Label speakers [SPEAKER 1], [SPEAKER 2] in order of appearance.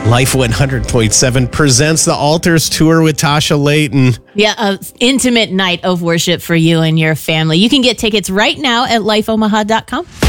[SPEAKER 1] Life 100.7 presents the Altars Tour with Tasha Layton.
[SPEAKER 2] Yeah, an intimate night of worship for you and your family. You can get tickets right now at lifeomaha.com.